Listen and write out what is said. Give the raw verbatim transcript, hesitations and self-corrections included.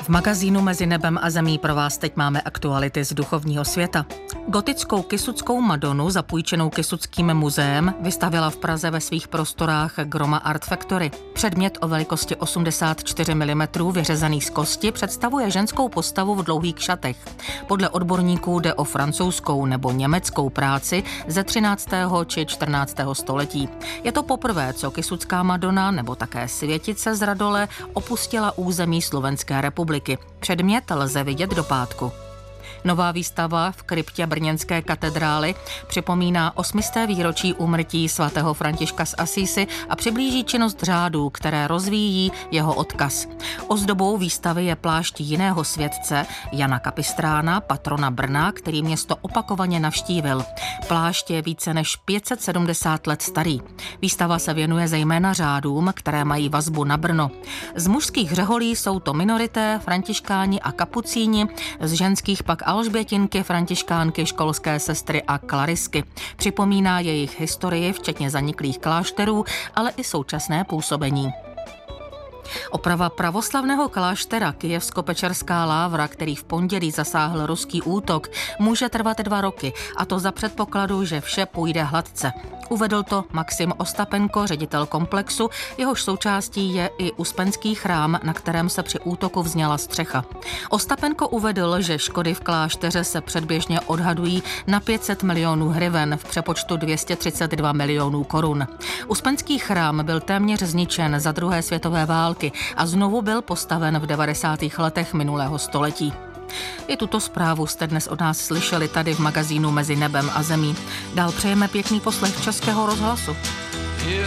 V magazínu Mezi nebem a zemí pro vás teď máme aktuality z duchovního světa. Gotickou kysuckou Madonu, zapůjčenou Kysuckým muzeem, vystavila v Praze ve svých prostorách Groma Art Factory. Předmět o velikosti osmdesát čtyři milimetrů vyřezaný z kosti představuje ženskou postavu v dlouhých šatech. Podle odborníků jde o francouzskou nebo německou práci ze třináctého či čtrnáctého století. Je to poprvé, co Kysucká Madona nebo také Světice z Radole opustila území Slovenské republiky. Předmět lze vidět do pátku. Nová výstava v kryptě brněnské katedrály připomíná osmisté výročí úmrtí svatého Františka z Asísi a přiblíží činnost řádů, které rozvíjí jeho odkaz. Ozdobou výstavy je plášť jiného světce, Jana Kapistrána, patrona Brna, který město opakovaně navštívil. Plášť je více než pět set sedmdesát let starý. Výstava se věnuje zejména řádům, které mají vazbu na Brno. Z mužských řeholí jsou to minorité, františkáni a kapucíni, z ženských pak Alžbětinky, františkánky, školské sestry a klarisky. Připomíná jejich historii, včetně zaniklých klášterů, ale i současné působení. Oprava pravoslavného kláštera Kyjevsko-Pečerská Lávra, který v pondělí zasáhl ruský útok, může trvat dva roky, a to za předpokladu, že vše půjde hladce. Uvedl to Maxim Ostapenko, ředitel komplexu, jehož součástí je i Uspenský chrám, na kterém se při útoku vzněla střecha. Ostapenko uvedl, že škody v klášteře se předběžně odhadují na pět set milionů hryven, v přepočtu dvě stě třicet dva milionů korun. Uspenský chrám byl téměř zničen za druhé světové války a znovu byl postaven v devadesátých letech minulého století. I tuto zprávu jste dnes od nás slyšeli tady v magazínu Mezi nebem a zemí. Dál přejeme pěkný poslech Českého rozhlasu.